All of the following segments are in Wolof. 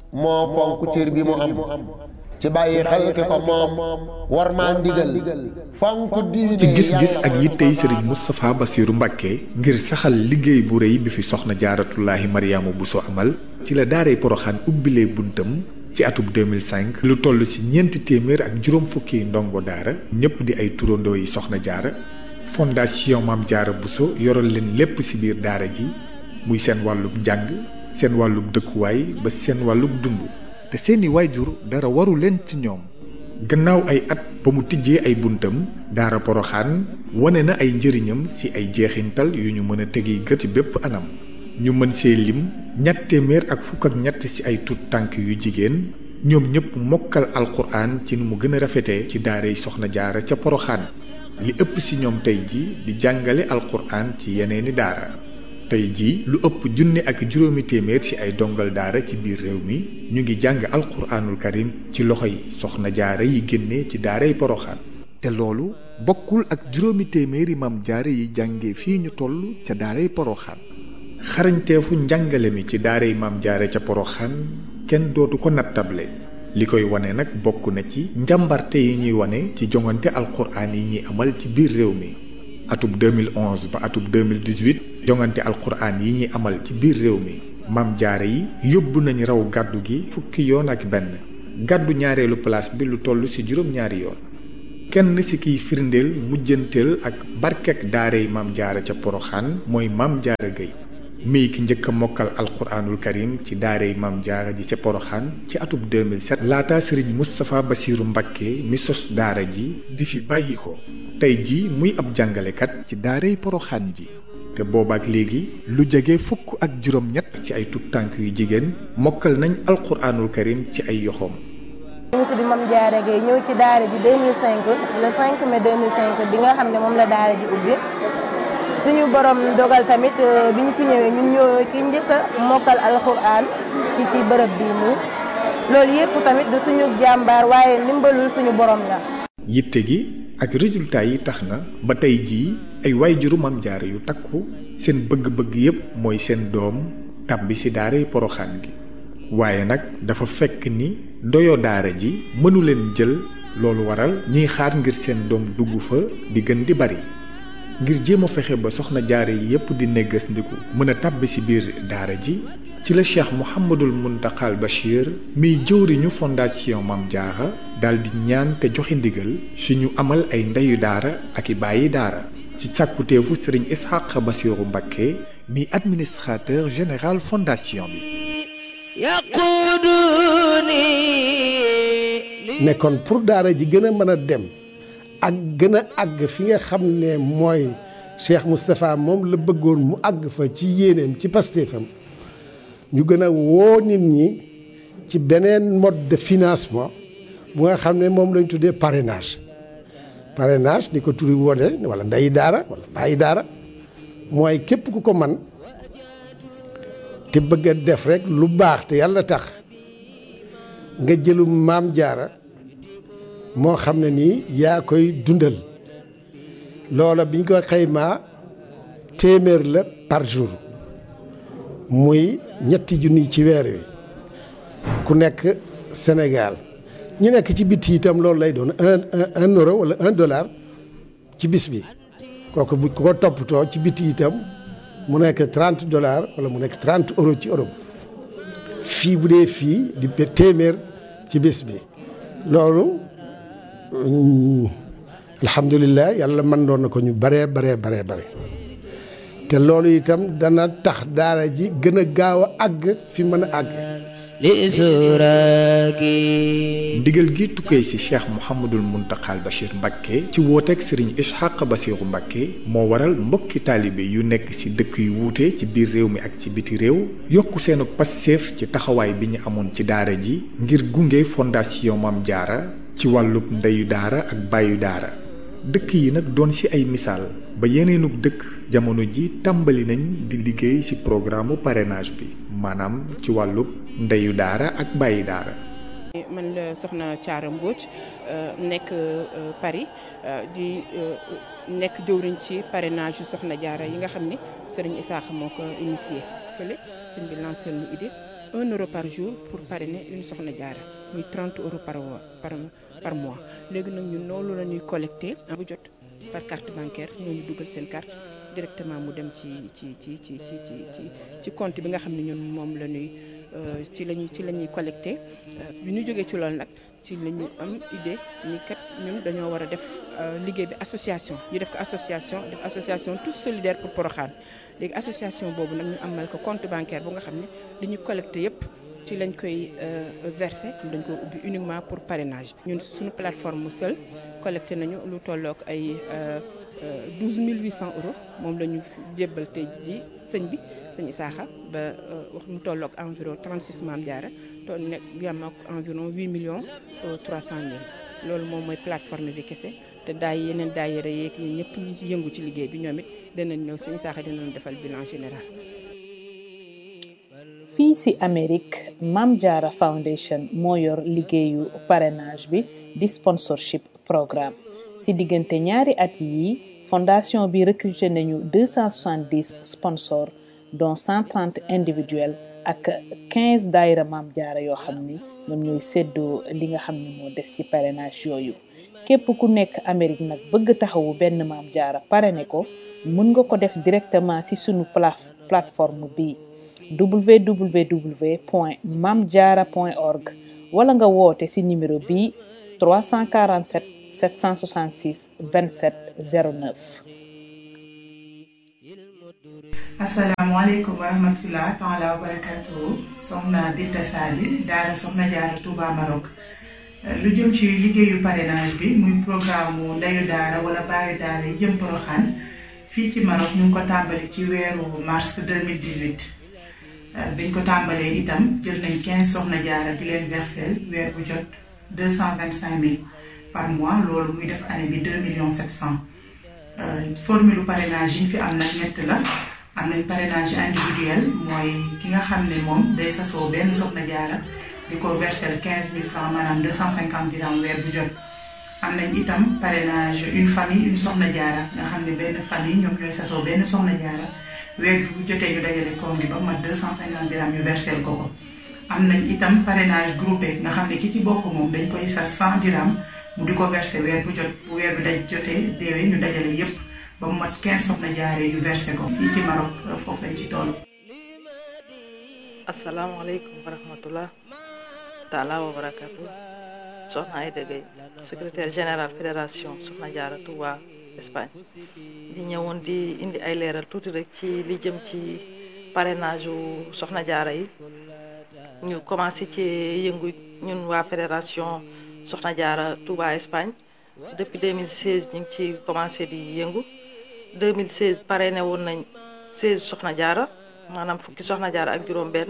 moo fonk cër bi mu am ci bàyyi xel ki ko moom war maa ndigal fonk diine ci gis-gis ak yittey sëriñ Moustapha Bassirou Mbacké ngir saxal liggéey bu rëy bi fi soxna jaaratullaahi Mariama Bousso amal ci la daaray Poroxaan ubbilee buntam ci atub 2005 lu toll ci 400 ak juróom fukki ndongo daara ñëpp di ay turandoo yi soxna jaara fondation Maam Jaara Bousso yoral leen lépp ci biir daara ji muy seen wàllub njàng seen wàllub dëkkuwaay ba seen wàllub dund te seeni waajur dara waru leen ci ñoom gannaaw ay at ba mu tijjee ay buntam daara Poroxaan wane na ay njëriñam ci ay jeexintal yu ñu mën a tegi gët ci bépp anam ñu mën see lim 253 ci ay tut tànk yu jigéen ñoom ñëpp mokkal alquran ci nu mu gën a rafetee ci daaray soxna jaara ca Poroxaan li ëpp ci ñoom tey ji di jàngale alquran ci yeneeni daara tey ji lu ëpp 1,500 ci ay dongal daara ci biir réew mi ñu ngi jàng alquranul karim ci loxoy soxna jaara yi génne ci daaray Poroxaan te loolu bokkul ak 200 maam jaara yi jànge fii ñu toll ca daaray Poroxaan xarañteefu njàngale mi ci daaray maam jaara ca Poroxaan kenn dootu ko nattable li koy wane nag bokk na ci njàmbarte yi ñuy wane ci jongante alquran yi ñuy amal ci biir réew mi atub 2011 ba atub 2018 jongante alquran yi ñuy amal ci biir réew mi maam jaara yi yóbbu nañ raw gàddu gi fukki yoon ak benn gàddu ñaareelu place bi lu toll ci juróom-ñaari yoon kenn ci kiy firndeel mujjanteel ak barkek daaray maam jaara ca Poroxaan mooy maam jaara Gueye mii ki njëkk a mokkal alquranul karim ci daaray maam jaara ji ca Poroxaan ci atub 2007 laata sëriñ Moustapha Bassirou Mbacké mi sos daara ji di fi bàyyi ko tey ji muy ab jàngalekat ci daaray Poroxaan ji te boobaak léegi lu jege fukk ak juróom-ñett ci ay tut tànk yu jigéen mokkal nañ alquranul karim ci ay yoxoom ñu tudd Mame Diarra Gueye ñëw ci daara ji 2005 le 5 mai 2005 bi nga xam ne moom la daara ji ubbi suñu borom dogal tamit bi ñu fi ñëwee ñun ñoo ki njëkk a mokkal alxuraan ci bërëb bii nii loolu yëpp tamit du suñu jàmbaar waaye ndimbalul suñu borom la. yitte gi ak résultat yi tax na ba tey jii ay waajuru Mame Diarra yu takku seen bëgg-bëgg yépp mooy seen doom tàbbi ci daaray Poroxaan gi waaye nag dafa fekk ni doyo daara ji mënu leen jël loolu waral ñuy xaar ngir seen doom dugg fa di gën di bari ngir jéem a fexe ba soxna jaara yi yépp di neggas ndiku mën a tàbbi ci biir daara ji ci la Cheikh Mouhamadul Mountakhal Bachir miy jëwriñu fondation Mame Diarra daal di ñaan te joxe ndigal suñu amal ay ndeyu daara ak i bàyyi daara ci sàkkuteefu sëriñ Ishaq Bassirou Mbacké mi administrateur général fondation bi nekkoon pour daara ji gën a mën a dem ak gën a àgg fi nga xam ne mooy Cheikh Moustapha moom la bëggoon mu àgg fa ci yéeneem ci pastéefam ñu gën a woo nit ñi ci beneen mode de financement bu nga xam ne moom lañ tuddee parrainage ni ko turi wone wala ndeyi daara wala bàyyi daara mooy képp ku ko man te bëgg a def rek lu baax te yàlla tax nga jëlu Maam Jaara moo xam ne nii yaa koy dundal loola biñ ko xaymaa téeméer la par jour muy 3 junni ci weer wi ku nekk Sénégal ñi nekk ci biti itam loolu lay doon un euro wala $1 ci bis bi kooku bu ko toppatoo ci biti itam mu nekk $30 wala mu nekk €30 ci Europe fii bu dee fii di téeméer ci bis bi loolu alhamdulilah yàlla mën doon na ko ñu bare te loolu itam dana tax daara ji gën a gaaw a àgg fi mën a àgg. ndigal gi tukkee ci Cheikh Mouhamadul Mountakhal Bachir Mbacké ci wooteeg Serigne Ishaq Bassirou Mbacké moo waral mbokki taalibe yu nekk ci dëkk yu wuute ci biir réew mi ak ci biti réew yokku seenu passeef ci taxawaay bi ñu amoon ci daara ji ngir gunge fondation Mame Diarra ci wàllub ndeyu daara ak bàyyu daara dëkk yi nag doon ci ay misaal ba yeneenug dëkk jamono ji tàmbali nañ di liggéey ci programme parrainage bi maanaam ci wàllub ndeyu daara ak bàyyi daara. man la soxna Thiara Mbodj nekk Paris di nekk jëwriñ ci parrainage yu soxna Diarra yi nga xam ni Serigne Issakha moo ko initié fële sëñ bi lancé lu idée 1 euro par jour pour parrainer une Soxna Jaara muy 30 euros par mois léegi nag ñun loolu la ñuy collecté bu jot par carte bancaire ñooñu dugal seen carte directement mu dem ci compte bi nga xam ne ñun moom la ñuy ci la ñuy collecté bi ñu jógee ci loolu nag ci la ñu am idée ni kat ñun dañoo war a def liggéey bi association ñu def ko association tous solidaires pour Porokhane léegi association boobu nag ñu amal ko compte bancaire bu nga xam ne dañuy collecté yëpp ci lañ koy versé dañ ko ubbi uniquement pour parrainage ñun suñu plateforme seul collecté nañu lu tollook ay 12 800 euros moom la ñu jébbal tey ji sëñ Isaaxa ba wax mu tollook environ 36 Maam Jaara toll nekk yam ak environ 8 millions 300 mille loolu moom mooy plateforme bi kese te yeneen daayira yeeg ñi ñëpp ñi yëngu ci liggéey bi ñoom it danañ ñëw sëñ Isaaxa dinañ defal bilan général. fii ci Amérique Maam Jaara Foundation moo yor liggéeyu parrainage bi di sponsorship programme ci diggante ñaari at yi fondation bi recruté nañu 270 sponsors dont 130 individuels ak 15 daayira Maam Jaara yoo xam ni ñoom ñooy séddoo li nga xam ne moo des ci parrainage yooyu képp ku nekk Amérique nag bëgg taxawu benn Maam Jaara parrainé ko mën nga ko def directement ci sunu plateforme bi www.mamdiara.org wala nga woote ci numéro bi 347 766 27 09. asalaamaaleykum wa rahmatulah taala wa barakatuhu soxna Binta Sali daara Soxna Jaara Touba Maroc lu jëm ci liggéeyu parrainage bi muy programme mu ndeyu daara wala baayu daara yi jëm Porokhane fii ci Maroc ñu ngi ko tàmbali ci weeru mars 2018 biñ ko tàmbalee itam jël nañ 15 Soxna Jaara di leen versel weer bu jot 225 000 par mois loolu muy def année bi 2 700 000 formule parrainage yi fi am nag ñett la. am nañ parrainage individuel mooy ki nga xam ne moom day sasoo benn Soxna Jaara di ko verser 15 000 francs maanaam 250 dirhams weer bu jot. am nañ itam parrainage une famille une Soxna Jaara nga xam ne benn famille ñoom ñooy sasoo benn Soxna Jaara weer bu jotee ñu dajale koom gi ba mat 250 dirhams ñu verser ko. am nañ itam parrainage groupé nga xam ne ki ci bokk moom dañ koy sas 100 dirhams mu di ko verser weer bu jot bu weer bi daj jotee deewee ñu dajale yépp ba mu mat 15 Soxna Jaara yu versé ko fii ci Maroc foofu lañ ci toll. asalaamaaleykum wa rahmatullah taala wa barakatu soxna Aïda Gueye secrétaire général fédération Soxna Jaara Touba Espagne di ñëwoon di indi ay leeral tuuti rek ci li jëm ci parrainage u Soxna Jaara yi ñu commencé ci yëngu ñun waa fédération Soxna Jaara Touba Espagne depuis 2016 ñu ngi ci commencé di yëngu 2016 parrainé woon nañ 16 Soxna Jaara maanaam fukki Soxna Jaara ak juróom benn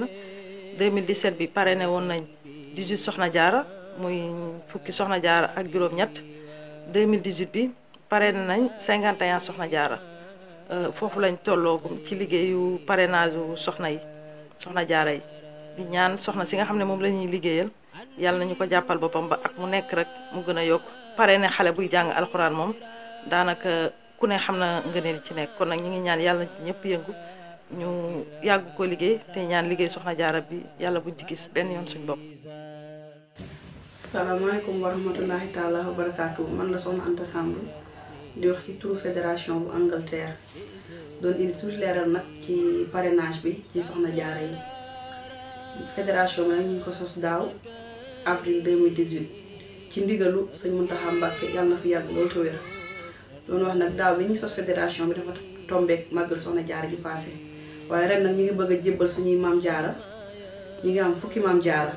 2017 bi parrainé woon nañ 18 Soxna Jaara muy fukki Soxna Jaara ak juróom ñett 2018 bi parrainé nañ 51 Soxna Jaara foofu lañ tolloogum ci liggéeyu parrainage u soxna Jaara yi di ñaan soxna si nga xam ne moom la ñuy liggéeyal yàlla nañu ko jàppal boppam ba ak mu nekk rek mu gën a yokk parrainé xale buy jàng alxuraan moom daanaka ku ne xam na ngëneel ci nekk kon nag ñu ngi ñaan yàlla ci ñëpp yëngu ñu yàgg ko liggéey te ñaan liggéey Soxna Jaara bi yàlla buñ ci gis benn yoon suñu bopp. salaamaaleykum wa rahmatullahi taala wa barakaatu man la soxna Anta Samb di wax ci turu fédération bu Angleterre doon indi tuuti leeral nag ci parrainage bi ci Soxna Jaara yi fédération bi nag ñu ngi ko sos daaw avril 2018 ci ndigalu sëñ Muntaxa Mbàkke yàlla na fi yàgg loolu te wér doon wax nag daaw bi ñuy sos fédération bi dafa tombeek màggal Soxna Jaara ji passé waaye ren nag ñu ngi bëgg a jébbal suñuy Maam Jaara ñu ngi am fukki Maam Jaara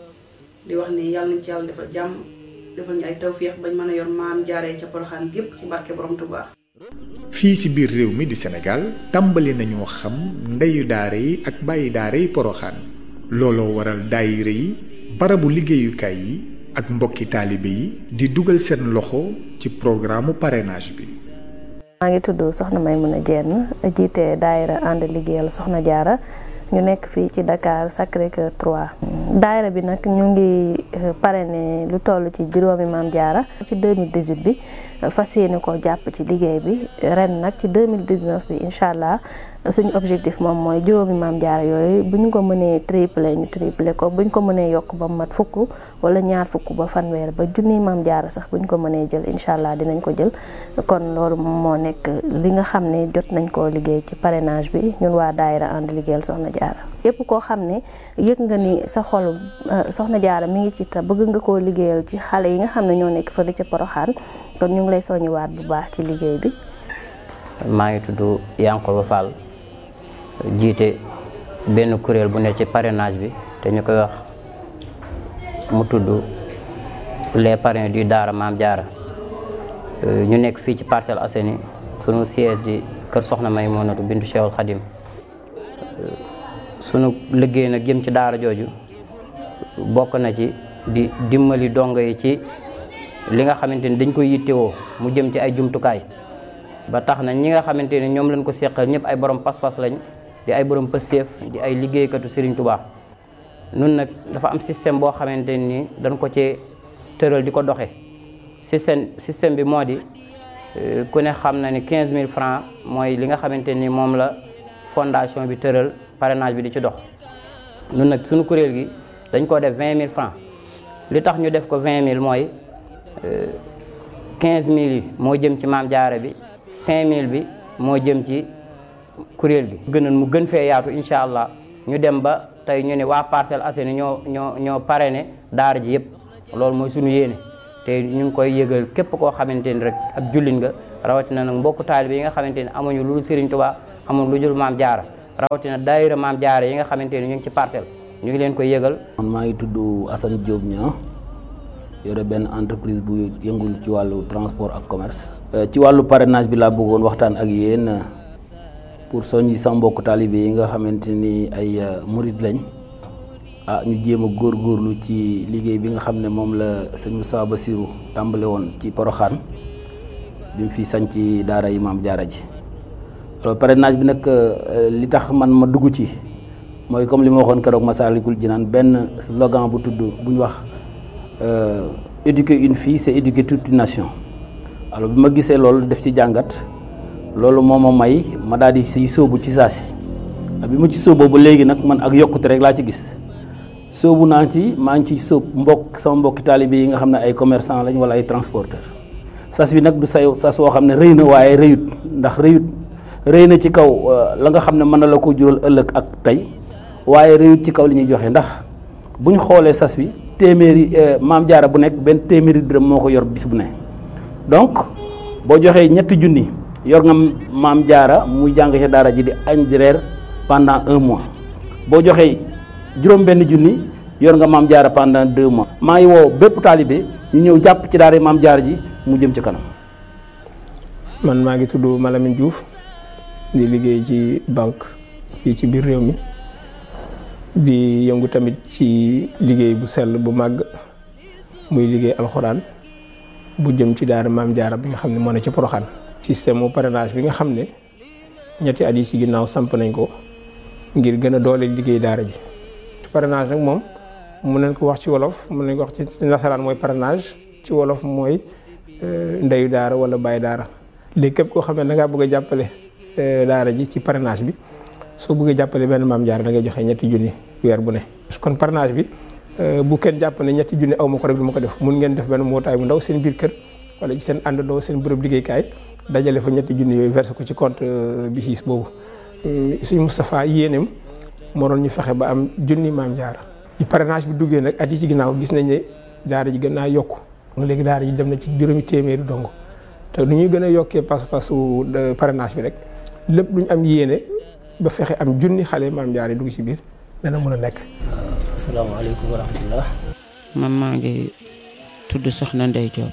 di wax ni yàlla nañ ci yàlla defal jàmm defal ñu ay tawféex bañ mën a yor Maam Jaara yi ca Porokhane gépp ci barke Borom Touba. fii ci biir réew mi di Sénégal tàmbali nañoo xam ndeyu daara yi ak bàyyi daara yi Porokhane looloo waral daayira yi barabu liggéeyukaay yi ak mbokki taalibe yi di dugal seen loxo ci programme parrainage bi. maa ngi tudd Soxna Maymuna Jenn jiite daayira ànd liggéeyal Soxna Jaara ñu nekk fii ci Dakar Sacré-Cœur 3. daayira bi nag ñu ngi parrainé lu toll ci juróomi Maam Jaara ci 2018 bi fas yéene ko jàpp ci liggéey bi ren nag ci 2019 bi incha allah suñu objectif moom mooy juróomi maam jaara yooyu bu ñu ko mënee tripler ñu tripler ko bu ñu ko mënee yokk ba mat fukk wala ñaar fukk ba fanweer ba junniy maam jaara sax bu ñu ko mënee jël incha allah dinañ ko jël. kon loolu moo nekk li nga xam ne jot nañ koo liggéey ci parrainage bi ñun waa daayira ànd liggéeyal soxna jaara képp koo xam ne yëg nga ni sa xol soxna jaara mi ngi ci te bëgg nga koo liggéeyal ci xale yi nga xam ne ñoo nekk fële ca Poroxaan kon ñu ngi lay soññiwaat bu baax ci liggéey bi. maa ngi tudd Yankoba Fall jiite benn kuréel bu ne ci parrainage bi te ñu koy wax mu tudd les parrains du daara Maam Jaara ñu nekk fii ci Parcelles Assainies sunu siège di kër Soxna Maymunatu bintu Cheikhul Khadim sunu liggéey nag jëm ci daara jooju bokk na ci di dimbali dongo yi ci li nga xamante ni dañ koy yittewoo mu jëm ci ay jumtukaay ba tax na ñi nga xamante ni ñoom lañ ko seqal ñëpp ay borom pas-pas lañ di ay borom pëseef di ay liggéeykatu Serigne Touba. nun nag dafa am système boo xamante ni dañ ko ci tëral di ko doxe système bi moo di ku ne xam na ni 15000 francs mooy li nga xamante ni moom la fondation bi tëral parrainage bi di ci dox. nun nag suñu kuréel gi dañ ko def 20000 francs li tax ñu def ko 20000 mooy 15000 yi moo jëm ci maam jaara bi 5000 bi moo jëm ci kuréel gi. gënoon mu gën fee yaatu incha allah ñu dem ba tey ñu ne waa Parcelles Assainies ñoo parrainé daara ji yëpp loolu mooy suñu yéene te ñu ngi koy yëgal képp koo xamante ni rek ab jullit nga rawatina nag mbokku taalibe yi nga xamante ni amuñu lu dul Serigne Touba amuñu lu dul maam jaara rawatina daayira maam jaara yi nga xamante ni ñu ngi ci Parcelles ñu ngi leen koy yëgal. man maa ngi tudd Assane Diop Niang yore benn entreprise bu yëngul ci wàllu transport ak commerce. ci wàllu parrainage bi laa bëggoon waxtaan ak yéen pour soññi sama mbokku taalibe yi nga xamante ni ay murid lañ ñu jéem a góorgóorlu ci liggéey bi nga xam ne moom la sëñ Moustapha Bassirou tàmbale woon ci Poroxaan bi mu fi sañ ci daara yi maam jaara ji. alors parrainage bi nag li tax man ma dugg ci mooy comme li ma waxoon keroog Massalikul Jinaan benn slogan bu tudd bu ñu wax éduquer une fille c'est éduquer toute une nation. alors bi ma gisee loolu def ci jàngat loolu moo ma may ma daal di siy sóobu ci saasi bi ma ci sóoboo ba léegi nag man ak yokkute rek laa ci gis sóobu naa ci maa ngi ci sóob sama mbokki taalibe yi nga xam ne ay commerçant lañ wala ay transporteur sas bi nag du sas woo xam ne rëy na waaye rëyut ndax rëy na ci kaw la nga xam ne mën na la ko jural ëllëg ak tey waaye rëyut ci kaw li ñuy joxe ndax bu ñu xoolee sas bi téeméeri maam jaara bu nekk benn téeméeri dërëm moo ko yor bis bu ne donc boo joxee 3 junni yor nga maam jaara muy jàng ci daara ji di añ di reer pendant 1 mois boo joxee juróom-benn junni yor nga maam jaara pendant 2 mois. maa ngi woo bépp taalibe ñu ñëw jàpp ci daara maam jaara ji mu jëm ci kanam. man maa ngi tudd Malamine Diouf di liggéey ci banque fii ci biir réew mi di yëngu tamit ci liggéey bu sell bu màgg muy liggéey alxuraan bu jëm ci daara maam jaara bi nga xam ne moo ne ci Poroxaan. système mu parrainage bi nga xam ne ñetti at yi ci ginnaaw samp nañ ko ngir gën a doole liggéey daara ji. parrainage nag moom mun nañ ko wax ci wolof mun nañ ko wax ci nasaraan mooy parrainage ci wolof mooy ndeyu daara wala baay daara. léegi képp koo xam ne da ngaa bëgg a jàppale daara ji ci parrainage bi soo bëggee jàppale benn maam jaara da ngay joxe 3 junni weer bu ne. kon parrainage bi bu kenn jàpp ne 3 junni aw ma ko rek du ma ko def mun ngeen def benn mbootaay bu ndaw seen biir kër wala ci seen àndandoo seen bërëb liggéeykaay dajale fa 3 junni yooyu versé ko ci compte BICIS boobu. suñu Moustapha yéeneem moo doon ñu fexe ba am junni maam jaara. ci parrainage bi duggee nag at yi ci ginnaaw gis nañ ne daara ji gën naa yokku léegi daara ji dem na ci juróomi téeméeri dongo te nu ñuy gën a yokkee pas-pasu parrainage bi rek lépp lu ñu am yéene ba fexe am junni xale maam jaara yi dugg ci biir dana mën a nekk. asalaamaaleykum wa rahmatullah. man maa ngi tudd Soxna Ndey Diop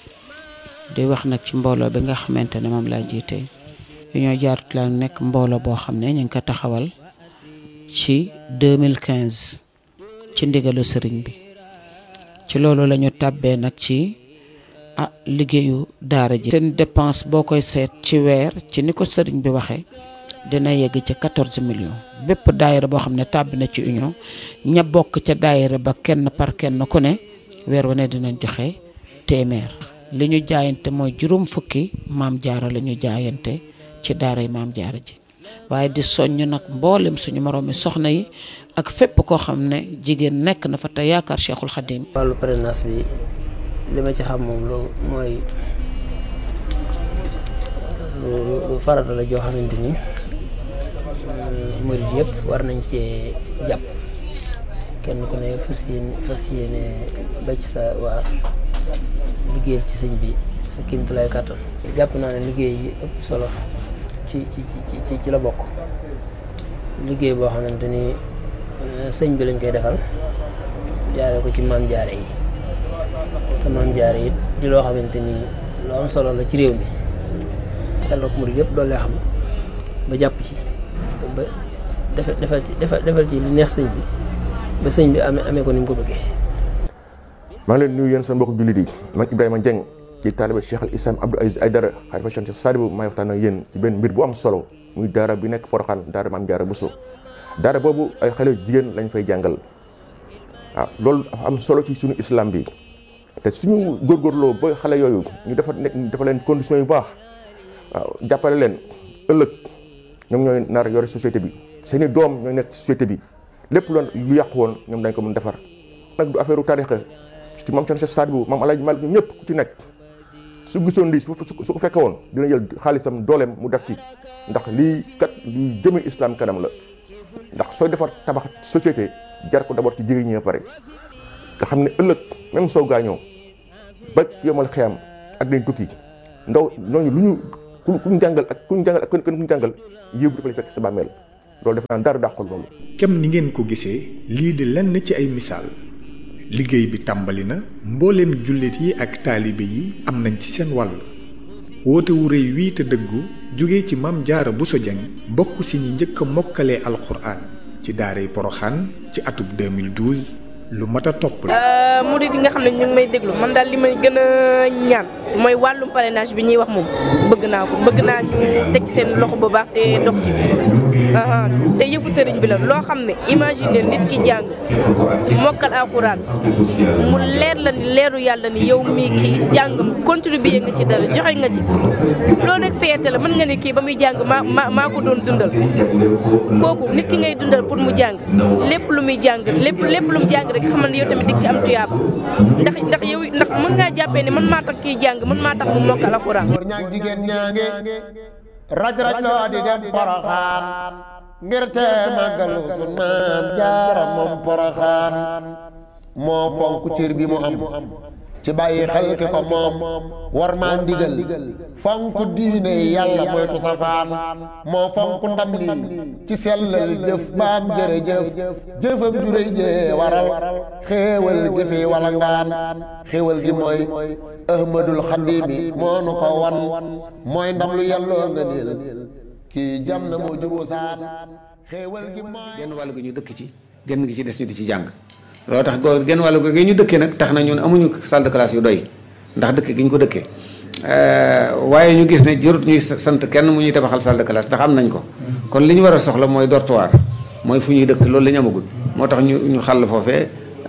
di wax nag ci mbooloo bi nga xamante ne moom laa jiite ñoo jaarut la nekk mbooloo boo xam ne ñu ngi ko taxawal ci 2015 ci ndigalu sëriñ bi ci loolu la ñu tàbbee nag ci liggéeyu daara ji. seen dépense boo koy seet ci weer ci ni ko sëriñ bi waxee dina yegg ci 14 millions bépp daayira boo xam ne tàbbi na ci union ña bokk ca daayira ba kenn par kenn ku ne weer wu ne dinañ joxe téeméer. li ñu jaayante mooy 50 maam jaara la ñu jaayante ci daara yi maam jaara ji waaye di soññ nag mboolem suñu moroomi soxna yi ak fépp koo xam ne jigéen nekk na fa te yaakaar Cheikhul Khadim. wàllu parrainage bi li ma ci xam moom loolu mooy lu farata la joo xamante ni murid yëpp war nañ cee jàpp kenn ku ne fas yéene ba ci sa waa liggéeyal ci sëñ bi sa kéemtulaay kàttan. jàpp naa ne liggéey yi ëpp solo ci la bokk liggéey boo xamante ni sëñ bi lañ koy defal jaare ko ci maam jaare yi te maam jaare yi di loo xamante ni lu am solo la ci réew mi yàlla ko murid yëpp doole xam ba jàpp ci ba defal ci li neex sëñ bi ba sëñ bi amee ko ni mu ko bëggee. maa ngi leen nuyu yéen seen mbokku jullit yi man Ibrahima Dieng ci taaliba Cheikh al Islam Abdou Aziz Aïdara xalifa Cheikh Sadibou maay waxtaan ak yéen ci benn mbir bu am solo muy daara bi nekk Porokhane daara Maam Jaara Bousso daara boobu ay xale jigéen lañ fay jàngal waaw loolu dafa am solo ci suñu islam bi te suñu góorgóorloo ba xale yooyu ñu dafa leen conditions yu baax waaw jàppale leen ëllëg ñoom ñooy nar yore société bi seeni doom ñooy nekk société bi lépp lu yàqu woon ñoom dañ ko mën defar nag du affaire u tarixa ci maam Cheikh Sadibou maam Alaaji Malik ñëpp ku ci nekk su gisoon lii su ko fekke woon dina jël xaalisam dooleem mu def ci ndax lii kat luy jëme islam kanam la ndax sooy defar tabax société jar ko d'abord ci jigéen ñi pare nga xam ne ëllëg même soo gaañoo ba yomal xeyam ak dañ tukki ndaw ñooñu lu ñu ku ñu jàngal ak ku ñu jàngal yëpp dafa lay fekk sa bàmmeel loolu def naa dara dàqul loolu. kem ni ngeen ko gisee lii di lenn ci ay misaal liggéey bi tàmbali na mbooleem jullit yi ak taalibe yi am nañ ci seen wàll woote wu rëy wii te dëggu jóge ci Maam Jaara Bousso Dieng bokk si ñi njëkk a mokkalee alxuraan ci daaray Porokhane ci atub 2012 lu mat a topp la. murid yi nga xam ne ñu ngi may déglu man daal li may gën a ñaan mooy wàllum parrainage bi ñuy wax moom bëgg naa ñu teg seen loxo bu baax te dox ci te yëfu sëriñ bi la loo xam ne imagine nit ki jàng mokkal alxuraan mu leer la ni leeru yàlla ni yow mii kii jàngam contribuer nga ci dara joxe nga ci loolu rek fierté la mën nga ne kii ba muy jàng maa ko doon dundal kooku nit ki ngay dundal pour mu jàng lépp lu muy jàng lépp lu mu jàng rek xamal ne yow tamit dig ci am tuyaaba ndax mën ngaa jàppee ne man maa tax kii jàng man maa tax mu mokkal alxuraan. jigéen ñaange raj loo di dem Porokhane ngir te màggalu sun Maam Jaara moom Porokhane moo fonk cër bi mu am ci bàyyi xel ki ko moom war maa ndigal fonk diine yàlla moytu safaan moo fonk ndam lii ci sellal jëf baam jërëjëf jëfam ju rëy jee waral xéewal gi fi wala ngaan xéewal gi mooy Ahmadul Xadimi moo nu ko wan mooy ndam lu yàlloo nga niil kii jam na moo juboo saan xéewal gi mooy genn wàll gi ñu dëkk ci genn gi ci des ñu di ci jàng loolu tax genn wàll gi ñu dëkkee nag tax na ñun amuñu salle de classe yu doy ndax dëkk gi ñu ko dëkkee waaye ñu gis ne jërut ñuy sant kenn mu ñuy tabaxal salle de classe ndax am nañ ko kon li ñu war a soxla mooy dortoir mooy fu ñuy dëkk loolu la ñu amagul moo tax ñu xàll foofee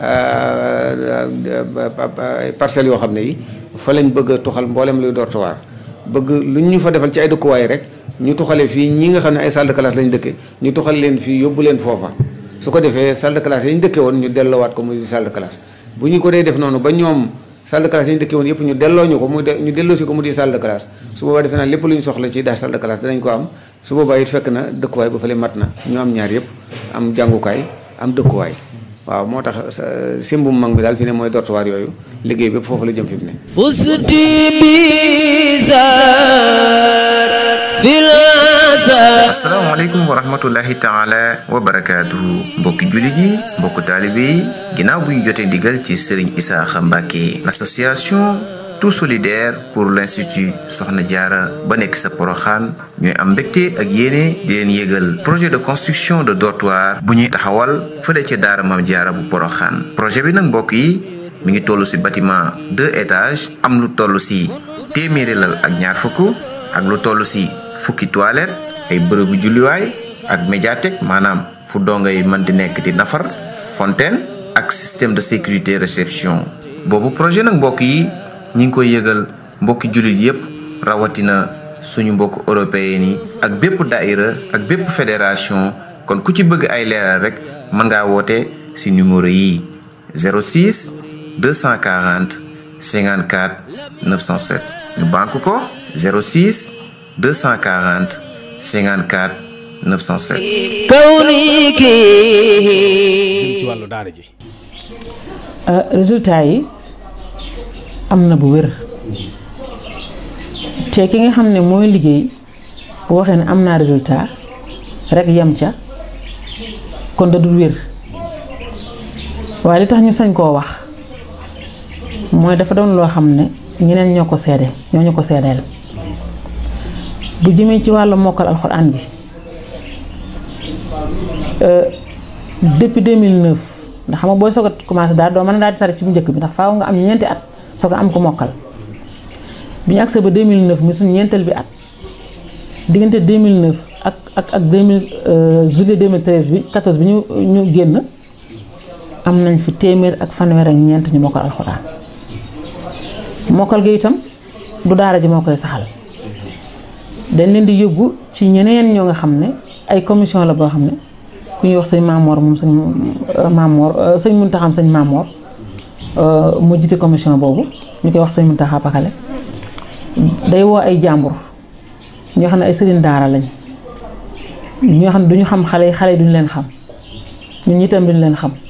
parcelles yoo xam ne yi fa lañ bëgg a tuxal mboolem luy dortoir bëgg lu ñu fa defal ci ay dëkkuwaay rek ñu tuxale fii ñi nga xam ne ay salle de classe lañ dëkke ñu tuxal leen fii yóbbu leen foofa su ko defee salle de classe yi ñu dëkke woon ñu delloowaat ko muy salle de classe bu ñu ko dee def noonu ba ñoom salle de classe yi ñu dëkke woon yëpp ñu delloo ñu ko ñu delloo si ko mu di salle de classe su boobaa defe naa lépp lu ñu soxla ci daal salle de classe dinañ ko am su boobaa it fekk na dëkkuwaay ba fële mat na ñu am ñaar yëpp am jàngukaay am dëkkuwaay waaw moo tax simbum mag bi daal fi ne mooy dortoir yooyu liggéey bépp foofu la jëm fi mu ne fusti bizar fil asalaamaaleykum wa rahmatullahi taala wa barakaatuhu mbokki jullit yi mbokku taalibe yi ginnaaw bu ñu jotee ndigal ci Serigne Isaaxa Mbàkke l'association tout solidaire pour l'institut Soxna Jaara ba nekk sa Porokhane ñooy am mbégte ak yéene di leen yégal projet de construction de dortoir bu ñuy taxawal fële ca daara Maam Jaara bu Porokhane projet bi nag mbokk yi mi ngi toll ci bâtiment 2 étages am lu toll ci téeméeri lal ak ñaar fukk ak lu toll ci fukki toilette ay bërëbu julliwaay ak médiathèque maanaam fu dongo yi mën di nekk di nafar fontaine ak système de sécurité réception boobu projet nag mbokk yi ñi ngi koy yëgal mbokki jullit yépp rawatina suñu mbokk européen yi ak bépp daïra ak bépp fédération. kon ku ci bëgg ay leeral rek mën ngaa woote ci numéro yi 06 240 54 907 ñu banque ko 06 240 54 907. kawniki ci wàllu daara ji. résultat yi am na bu wér te ki nga xam ne mooy liggéey bu waxee ne am naa résultat rek yem ca kon da dul wér waaye li tax ñu sañ koo wax mooy dafa doon loo xam ne ñeneen ñoo ko seede ñoo ñu ko seedeel bu jëmee ci wàllu mokkal alxuraan bi depuis 2009 ndax xam nga booy soog a commencé daal doo mën a daal di tari ci bu njëkk bi ndax faaw nga am ñeenti at soog a am ko mokkal bi ñu agsee ba 2009 muy suñu ñeenteel bi at diggante 2009 ak 2000 juillet 2013 bi 14 bi ñu génn am nañ fi téeméer ak fanweer ak ñeent ñu mokkal alxuraan mokkal gi itam du daara ji moo koy saxal dañ leen di yóbbu ci ñeneen ñoo nga xam ne ay commission la boo xam ne ku ñuy wax sëñ Mamor moom sëñ Mamor sëñ Muntaxa sëñ Mamor mu jiite commission boobu ñu koy wax sëñ Muntaxa Pakale day woo ay jàmbur ñoo xam ne ay sëriñ daara lañ ñoo xam ne duñu xam xale yi duñu leen xam ñun itam duñu leen xam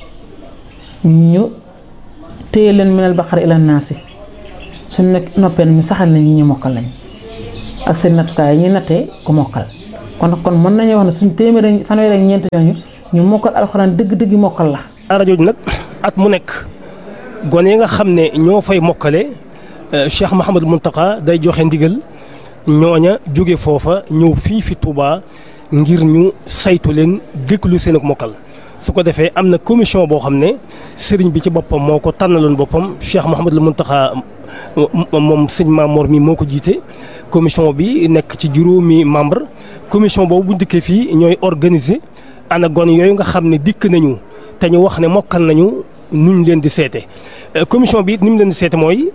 ñu téye leen minal baqara ila naasi suñu nekk noppee ñu saxal nañ ñu mokkal lañ ak seen nattukaay yi ñuy nattee ku mokkal kon mën nañoo wax ne suñu téeméer fanweer ak ñeent ñooñu ñu mokkal alxuraan dëgg-dëgg mokkal la. daara jooju nag at mu nekk gone yi nga xam ne ñoo fay mokkale Cheikh Mouhamadou Mountakha day joxe ndigal ñooña jóge foofa ñëw fii fi Touba ngir ñu saytu leen déglu seen ak mokkal su ko defee am na commission boo xam ne sëriñ bi ci boppam moo ko tànnaloon boppam Cheikh Mouhamadou Mountakha moom sëñ Mamor mi moo ko jiite commission bi nekk ci juróomi membre commission boobu bu dikkee fii ñooy organiser ana gone yooyu nga xam ne dikk nañu te ñu wax ne mokkal nañu nuñ leen di seete commission bi ni mu leen di seete mooy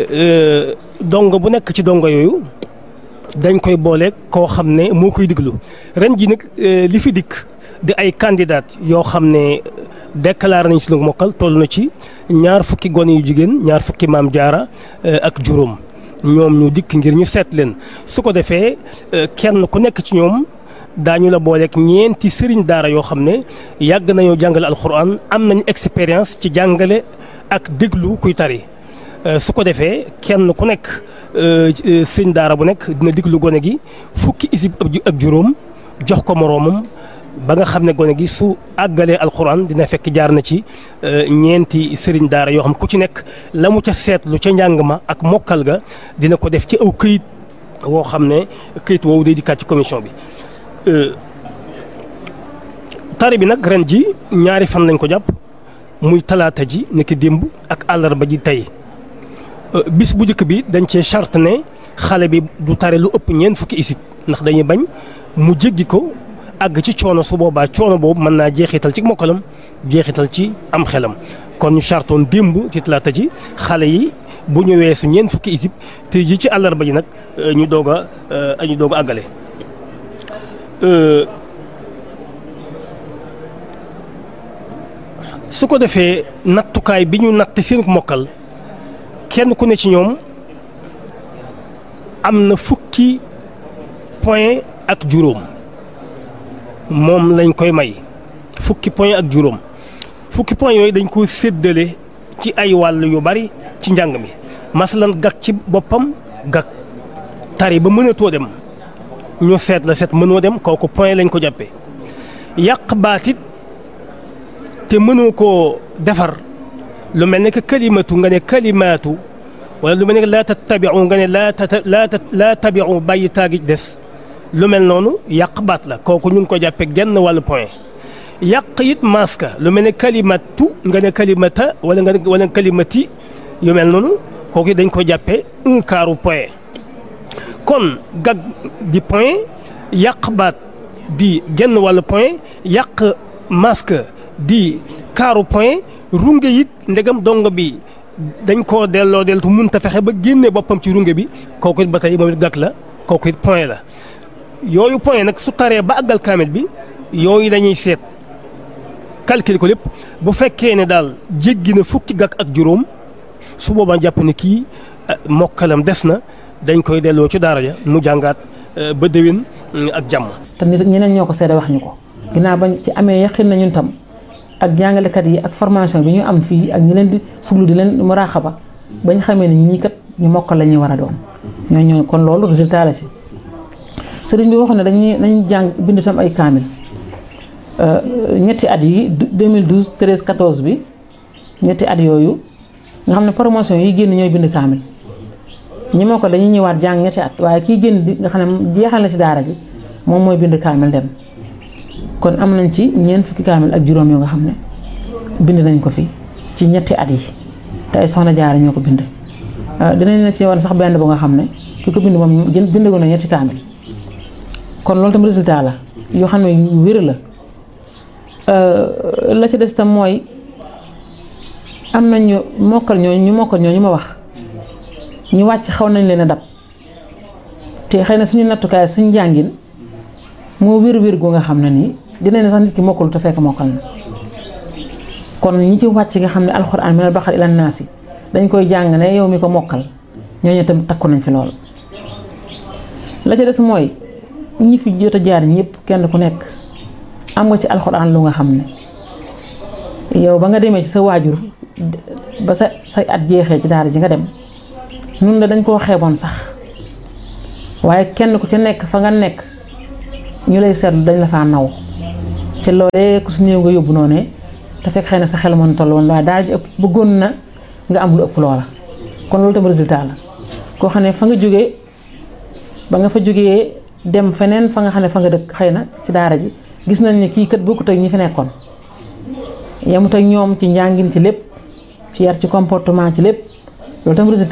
dongo bu nekk ci dongo yooyu dañ koy booleeg koo xam ne moo koy diglu ren ji nag li fi dikk di ay candidat yoo xam ne déclaré nañ si lu mokkal toll na ci 20 fukki gone yu jigéen 20 fukki maam jaara ak juróom ñoom ñu dikk ngir ñu seet leen su ko defee kenn ku nekk ci ñoom daañu la booleeg ñeenti sëriñ daara yoo xam ne yàgg nañoo jàngale alxuraan am nañu expérience ci jàngale ak déglu kuy tari su ko defee kenn ku nekk sëriñ daara bu nekk dina déglu gone gi fukki isib ak juróom jox ko moroomam ba nga xam ne gone gi su àggalee alxuraan dina fekk jaar na ci ñeenti sëriñ daara yoo xam ku ci nekk la mu ca seetlu ca njàng ma ak mokkal ga dina ko def ci aw këyit woo xam ne këyit woowu day dikkaat ci commission bi. tari bi nag ren ji 2 fan lañ ko jàpp muy talaata ji nekk démb ak àllarba ji tey bis bu njëkk bi dañ cee charte ne xale bi du tari lu ëpp 4 fukki isib ndax dañuy bañ mu jéggi ko àgg ci coono su boobaa coono boobu mën naa jeexital ci mokkalam jeexital ci am xelam kon ñu chartoon démb ci talaata ji xale yi bu ñu weesu 4 fukki isib tey ji ci àllarba ji nag ñu doog a àggale. su ko defee nattukaay bi ñu natt seen mokkal kenn ku ne ci ñoom am na fukki point ak juróom moom lañ koy may fukki point ak juróom fukki point yooyu dañ ko séddale ci ay wàll yu bari ci njàng mi masalan gag ci boppam gag tari ba mënatoo dem ñu seet la seet mënoo dem kooku point lañ ko jàppee yàq baatit te mënoo koo defar lu mel ne que kalimatu nga ne kalimaatu wala lu mel ne que laa tattabiu nga ne laa tabiu bàyyi taagi des lu mel noonu yàq baat la kooku ñu ngi ko jàppee genn wàllu point yàq it maska lu mel ne kalimatu nga ne kalimata wala kalimati yu mel noonu kooku dañ ko jàppee 1/4 point kon gag di point yàq baat di genn wàllu point yàq masque di 1/4 point runge it ndegam dongo bi dañ koo delloo deltu mënta fexe ba génne boppam ci runge bi kooku it ba tey moom it gàkk la kooku it point la yooyu point nag su taree ba àggal kaamil bi yooyu dañuy seet calculer ko lépp bu fekkee ne daal jéggi na fukki gàkk ak juróom su boobaa jàpp ne kii mokkalam des na dañ koy delloo ci daara ja mu jàngaat ba déwén ak jàmm. te nit ñeneen ñoo ko seede wax ñu ko ginnaaw bañ ci amee yaqin na ñun tam ak jàngalekat yi ak formation bi ñu am fii ak ñi leen di fuglu di leen muraaxaba bañ xamee ne ñii kat ñu mokkal la ñuy war a doon ñooñu kon loolu résultat la si. sëriñ bi waxoon ne dañuy jàng bind tam ay kaamil ñetti at yi 2012 13 14 bi ñetti at yooyu nga xam ne promotion yi génn ñooy bind kaamil ñi moo ko dañuy ñëwaat jàng ñetti at waaye kii génn di nga xam ne jeexal na ci daara ji moom mooy bind kaamil dem kon am nañ ci ñeent fukki kaamil ak juróom yoo nga xam ne bind nañ ko fi ci ñetti at yi te ay soxna jaara ñoo ko bind dinañ la ci war sax benn bu nga xam ne ki ko bind moom bindagu na ñetti kaamil kon loolu tam résultat la yoo xam ne yu wér la ci des tam mooy am nañu mokkal ñooñu ma wax ñu wàcc xaw nañ leen a dab te xëy na suñu nattukaay suñu jàngin moo wér gu nga xam ne nii dinañ ne sax nit ki mokkul te fekk mokkal na kon ñi ci wàcc nga xam ne alxuraan minal baqara ilan naasi dañ koy jàng ne yow mi ko mokkal ñooñu tam takku nañ fi lool. la ca des mooy ñi fi jot a jaar ñëpp kenn ku nekk am nga ci alxuraan lu nga xam ne yow ba nga demee ci sa waajur ba say at jeexee ci daara ji nga dem nun la dañ koo xeeboon sax waaye kenn ku ci nekk fa nga nekk ñu lay seetlu dañ la faa naw ci loolee ku su néew nga yóbbu noonu te fekk xëy na sa xel mën toll woon waaye daara ji ëpp bëggoon na nga am lu ëpp loola kon loolu tam résultat la koo xam ne fa nga jógee ba nga fa jógee dem feneen fa nga xam ne fa nga dëkk xëy na ci daara ji gis nañ ne kii kat bokkut ak ñi fi nekkoon yemut ak ñoom ci njàngin ci lépp ci yar ci comportement ci lépp loolu tam résultat